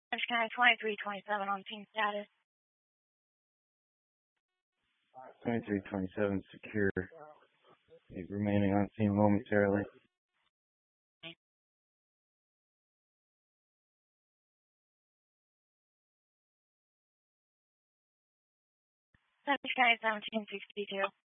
County 2327 on team status. 2327 secure. Remaining on scene momentarily. County 1762.